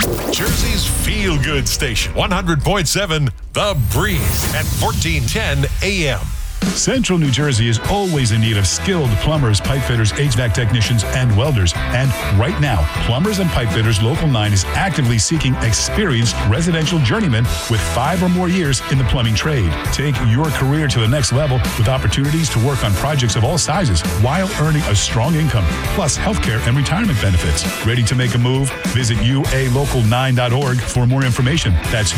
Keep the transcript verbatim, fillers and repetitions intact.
Jersey's feel-good station, one hundred point seven The Breeze at fourteen ten A M. Central New Jersey is always in need of skilled plumbers, pipe fitters, H V A C technicians, and welders. And right now, Plumbers and Pipe Fitters Local nine is actively seeking experienced residential journeymen with five or more years in the plumbing trade. Take your career to the next level with opportunities to work on projects of all sizes while earning a strong income, plus healthcare and retirement benefits. Ready to make a move? Visit U A local nine dot org for more information. That's